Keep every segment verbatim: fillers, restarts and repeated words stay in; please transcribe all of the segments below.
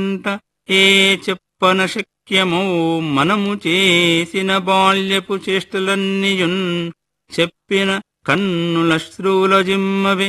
ఏ చెప్పన శక్యమో మనము చేసిన బాల్యపు చేష్టలన్నీయున్ చెప్పిన కన్నుల శ్రూల జిమ్మవే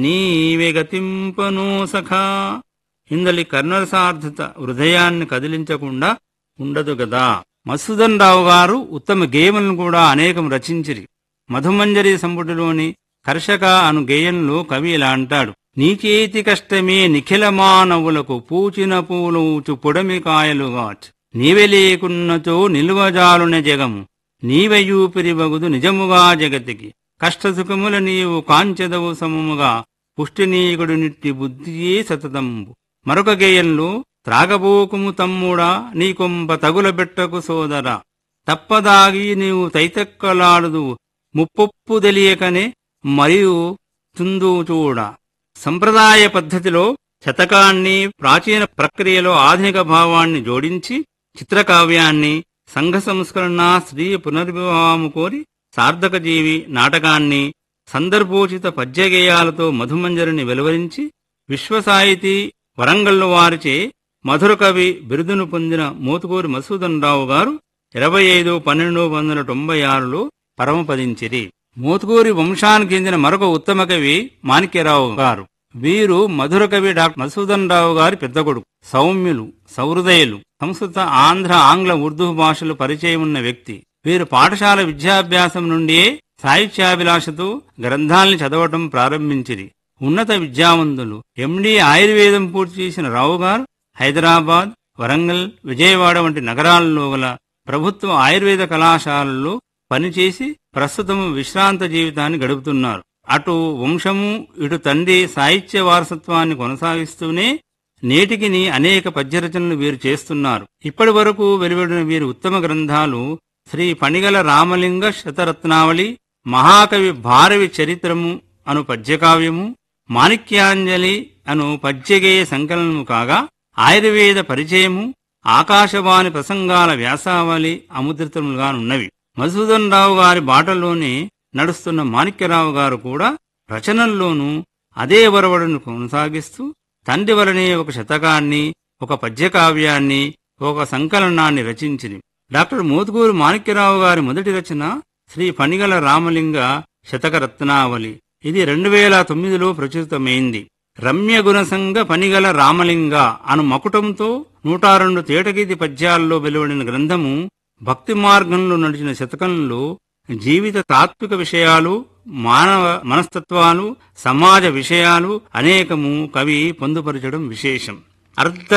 నీవే గతింపనో సఖా. ఇందలి కర్ణరసార్థత హృదయాన్ని కదిలించకుండా ఉండదు గదా. మధుసూదన్ రావు గారు ఉత్తమ గేయములను కూడా అనేకం రచించిరి. మధుమంజరి సంపుటిలోని కర్షక అను గేయంలో కవి ఇలా అంటాడు: నీచేతి కష్టమే నిఖిల మానవులకు పూచిన పూలూచు పొడమి కాయలుగాచ్ నీవె లేకున్నచో నిలువజాలున జగము నీవెయూపిరి వగుదు నిజముగా జగతికి కష్టసుఖముల నీవు కాంచెదవు సమముగా పుష్టినీకుడు నిట్టి బుద్ధియే సతతంబు. మరొక గేయంలో త్రాగబోకుము తమ్ముడా నీ కొంప తగులబెట్టకు సోదరా తప్పదాగి నీవు తైతక్కలాడుదు ముప్పొప్పు తెలియకనే మరియు తుందు చూడ. సంప్రదాయ పద్ధతిలో శతకాన్ని ప్రాచీన ప్రక్రియలో ఆధునిక భావాన్ని జోడించి చిత్రకావ్యాన్ని సంఘ సంస్కరణ స్త్రీ పునర్వివాహము కోరి సార్థకజీవి నాటకాన్ని సందర్భోచిత పద్యగేయాలతో మధుమంజరిని వెలువరించి విశ్వసాహితీ వరంగల్ వారిచే మధుర కవి బిరుదును పొందిన మోతుకూరి మధుసూదన్ రావు గారు ఇరవై ఐదు పన్నెండు వందల తొంభై ఆరులో పరమపదించిరి. మోతుకూరి వంశానికి చెందిన మరొక ఉత్తమ కవి మాణిక్యరావు గారు. వీరు మధుర కవి డాక్టర్ మధుసూదన్ రావు గారి పెద్ద కొడుకు. సౌమ్యులు, సౌహృదయులు, సంస్కృత, ఆంధ్ర, ఆంగ్ల, ఉర్దూ భాషలు పరిచయం ఉన్న వ్యక్తి. వీరు పాఠశాల విద్యాభ్యాసం నుండియే సాహిత్యాభిలాషతో గ్రంథాల్ని చదవటం ప్రారంభించిరి. ఉన్నత విద్యావంతులు. ఎండీ ఆయుర్వేదం పూర్తి చేసిన రావు గారు హైదరాబాద్, వరంగల్, విజయవాడ వంటి నగరాల్లో గల ప్రభుత్వ ఆయుర్వేద కళాశాలల్లో పనిచేసి ప్రస్తుతం విశ్రాంత జీవితాన్ని గడుపుతున్నారు. అటు వంశము ఇటు తండ్రి సాహిత్య వారసత్వాన్ని కొనసాగిస్తూనే నేటికిని అనేక పద్యరచనలు వీరు చేస్తున్నారు. ఇప్పటి వరకు వెలువడిన వీరి ఉత్తమ గ్రంథాలు శ్రీ పణిగల రామలింగ శతరత్నావళి, మహాకవి భారవి చరిత్రము అను పద్యకావ్యము, మాణిక్యాంజలి అను పద్యగేయ సంకలనము కాగా ఆయుర్వేద పరిచయము, ఆకాశవాణి ప్రసంగాల వ్యాసావళి అముద్రితములుగానున్నవి. మధుసూదన్ రావు గారి బాటలోనే నడుస్తున్న మాణిక్యరావు గారు కూడా రచనల్లోనూ అదే వరవడును కొనసాగిస్తూ తండ్రి వలనే ఒక శతకాన్ని, ఒక పద్యకావ్యాన్ని, ఒక సంకలనాన్ని రచించింది. డాక్టర్ మోతుకూరి మాణిక్యరావు గారి మొదటి రచన శ్రీ పణిగల రామలింగ శతకరత్నావళి. ఇది రెండు వేల తొమ్మిదిలో ప్రచురితమైంది. రమ్య గుణసంగ పణిగల రామలింగ అను మకుటంతో నూట రెండు తేటగీతి పద్యాల్లో వెలువడిన గ్రంథము భక్తి మార్గంలో నడిచిన శతకంలో జీవిత తాత్విక విషయాలు, మానవ మనస్తత్వాలు, సమాజ విషయాలు అనేకము కవి పొందుపరచడం విశేషం. అర్ధ